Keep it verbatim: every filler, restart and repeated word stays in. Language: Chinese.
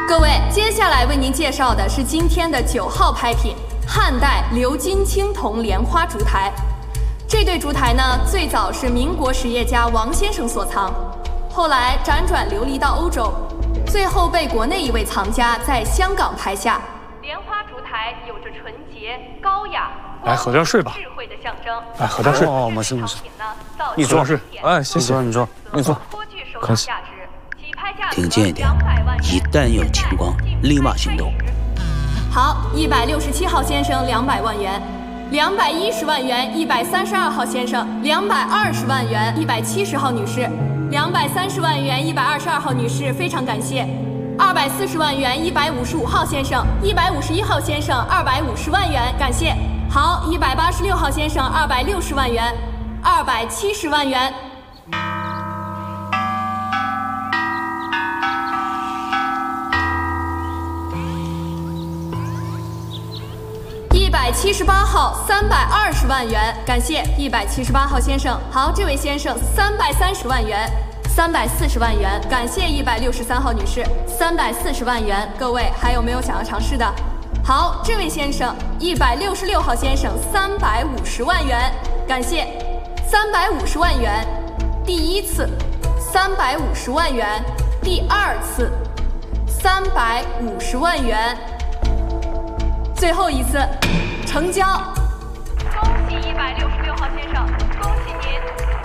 各位，接下来为您介绍的是今天的九号拍品——汉代鎏金青铜莲花烛台。这对烛台呢，最早是民国实业家王先生所藏，后来辗转流离到欧洲，最后被国内一位藏家在香港拍下。莲花烛台有着纯洁、高雅、 来喝点水吧， 智慧的象征。 来喝点水。 哦，没事没事。 你坐是？哎，谢谢。 你坐，你坐。 客气。 听见一点，一旦有情况，立马行动。 好，一百六十七号先生两百万元，两百一十万元，一百三十二号先生，两百二十万元，一百七十号女士，两百三十万元，一百二十二号女士，非常感谢。二百四十万元，一百五十五号先生，一百五十一号先生，二百五十万元，感谢。好，一百八十六号先生，二百六十万元，二百七十万元。一百七十八号，三百二十万元，感谢一百七十八号先生。好，这位先生三百三十万元，三百四十万元，感谢一百六十三号女士，三百四十万元。各位还有没有想要尝试的？好，这位先生一百六十六号先生三百五十万元，感谢三百五十万元。第一次三百五十万元，第二次三百五十万元。最后一次，成交！恭喜一百六十六号先生，恭喜您！